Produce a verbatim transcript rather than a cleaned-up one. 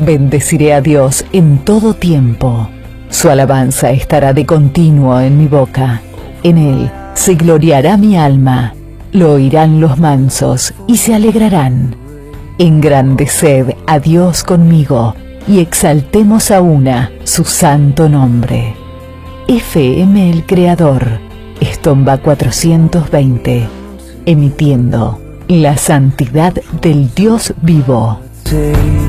Bendeciré a Dios en todo tiempo. Su alabanza estará de continuo en mi boca. En él se gloriará mi alma. Lo oirán los mansos y se alegrarán. Engrandeced a Dios conmigo y exaltemos a una su santo nombre. F M El Creador, Estomba cuatrocientos veinte, emitiendo la santidad del Dios vivo.